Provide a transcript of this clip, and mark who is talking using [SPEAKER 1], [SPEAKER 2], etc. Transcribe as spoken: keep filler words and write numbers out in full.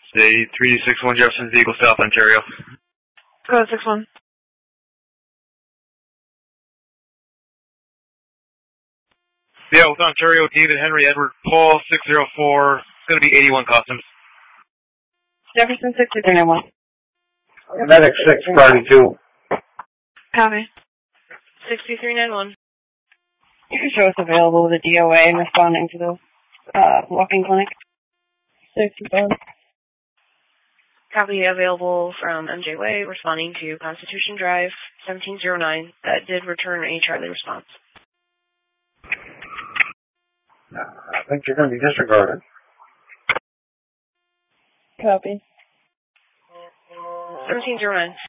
[SPEAKER 1] Say three six one Jefferson's Eagle, South Ontario.
[SPEAKER 2] Go six one.
[SPEAKER 1] Yeah, with Ontario, David Henry Edward Paul six zero four. It's going to be eighty-one Customs.
[SPEAKER 2] Jefferson six three nine one.
[SPEAKER 3] Medic six thirty-two.
[SPEAKER 2] Copy. six two three nine one. You can show us available with a D O A responding to the uh, walking clinic. sixty-five. Copy available from M J Way, responding to Constitution Drive, seventeen oh nine. That did return a Charlie response.
[SPEAKER 3] I think you're going to be disregarded.
[SPEAKER 2] Copy. seventeen oh nine.